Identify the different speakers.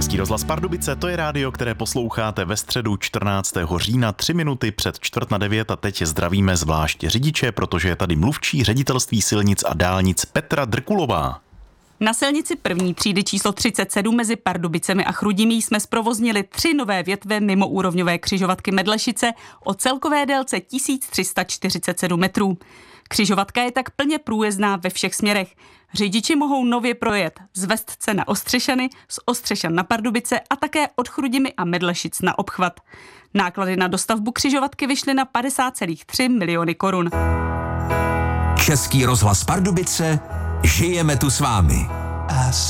Speaker 1: Český rozhlas Pardubice, to je rádio, které posloucháte ve středu 14. října 3 minuty před 8:45 a teď zdravíme zvláště řidiče, protože je tady mluvčí Ředitelství silnic a dálnic Petra Drkulová.
Speaker 2: Na silnici první třídy číslo 37 mezi Pardubicemi a Chrudimí jsme zprovoznili 3 nové větve mimoúrovňové křižovatky Medlešice o celkové délce 1347 metrů. Křižovatka je tak plně průjezdná ve všech směrech. Řidiči mohou nově projet z Vestce na Ostřešany, z Ostřešan na Pardubice a také od Chrudimi a Medlešic na obchvat. Náklady na dostavbu křižovatky vyšly na 50,3 miliony korun.
Speaker 3: Český rozhlas Pardubice, žijeme tu s vámi.